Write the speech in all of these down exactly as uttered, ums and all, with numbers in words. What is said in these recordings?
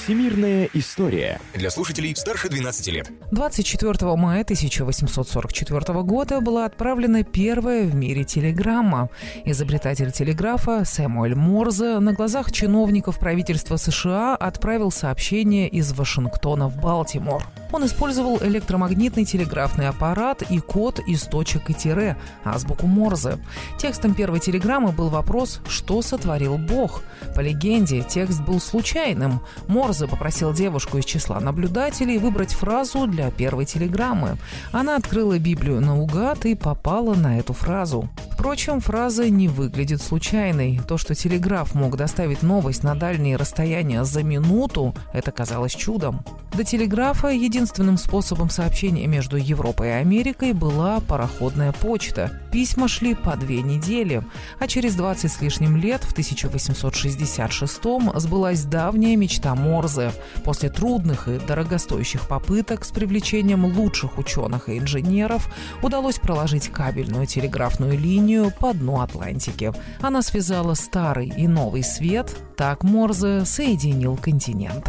Всемирная история. Для слушателей старше двенадцати лет. двадцать четвёртого мая тысяча восемьсот сорок четвёртого года была отправлена первая в мире телеграмма. Изобретатель телеграфа Сэмюэль Морзе на глазах чиновников правительства США отправил сообщение из Вашингтона в Балтимор. Он использовал электромагнитный телеграфный аппарат и код из точек и тире, азбуку Морзе. Текстом первой телеграммы был вопрос «Что сотворил Бог?». По легенде, текст был случайным. Морзе попросил девушку из числа наблюдателей выбрать фразу для первой телеграммы. Она открыла Библию наугад и попала на эту фразу. Впрочем, фраза не выглядит случайной. То, что телеграф мог доставить новость на дальние расстояния за минуту, это казалось чудом. До телеграфа единственным способом сообщения между Европой и Америкой была пароходная почта. Письма шли по две недели. А через двадцать с лишним лет, в тысяча восемьсот шестьдесят шестом, сбылась давняя мечта Морзе. После трудных и дорогостоящих попыток с привлечением лучших ученых и инженеров удалось проложить кабельную телеграфную линию по дну Атлантики. Она связала старый и новый свет. Так Морзе соединил континенты.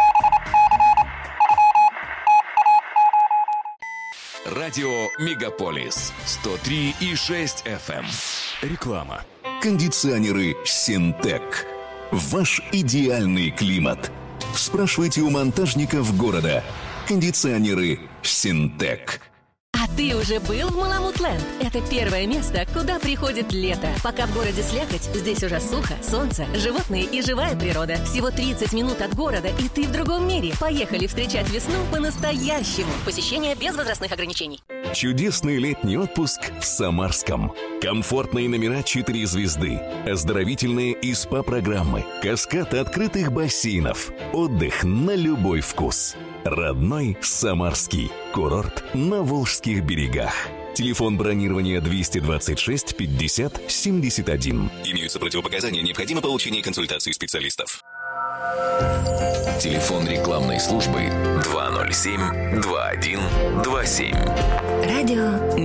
Радио Мегаполис сто три и шесть эф эм. Реклама. Кондиционеры «Синтек». Ваш идеальный климат. Спрашивайте у монтажников города. Кондиционеры «Синтек». А ты уже был в Маламут-ленд? Это первое место, куда приходит лето. Пока в городе слякоть, здесь уже сухо, солнце, животные и живая природа. Всего тридцать минут от города, и ты в другом мире. Поехали встречать весну по-настоящему. Посещение без возрастных ограничений. Чудесный летний отпуск в Самарском. Комфортные номера четыре звезды, оздоровительные и СПА-программы, каскад открытых бассейнов, отдых на любой вкус. Родной Самарский курорт на Волжских берегах. Телефон бронирования двести двадцать шесть пятьдесят семьдесят один. Имеются противопоказания, необходимо получение консультации специалистов. Телефон рекламной службы два ноль семь два один два семь. Радио